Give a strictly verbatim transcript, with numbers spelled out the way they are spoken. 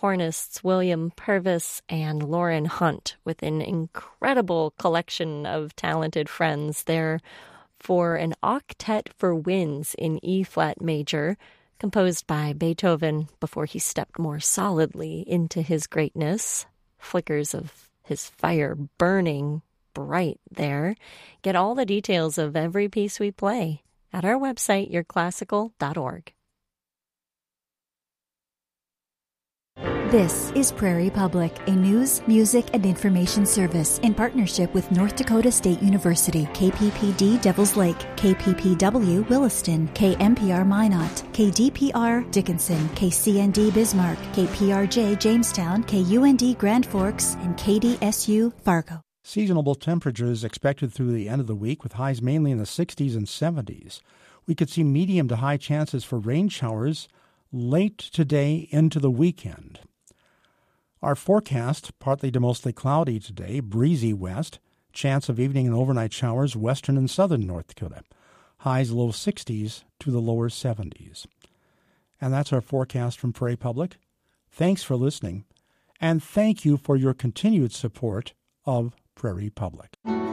hornists William Purvis and Lauren Hunt with an incredible collection of talented friends there for an octet for winds in E-flat major, composed by Beethoven before he stepped more solidly into his greatness. Flickers of his fire burning bright there. Get all the details of every piece we play at our website, your classical dot org. This is Prairie Public, a news, music, and information service in partnership with North Dakota State University, K P P D Devils Lake, K P P W Williston, K M P R Minot, K D P R Dickinson, K C N D Bismarck, K P R J Jamestown, K U N D Grand Forks, and K D S U Fargo. Seasonable temperatures expected through the end of the week with highs mainly in the sixties and seventies. We could see medium to high chances for rain showers late today into the weekend. Our forecast, partly to mostly cloudy today, breezy west, chance of evening and overnight showers western and southern North Dakota. Highs low sixties to the lower seventies. And that's our forecast from Prairie Public. Thanks for listening, and thank you for your continued support of Prairie Public.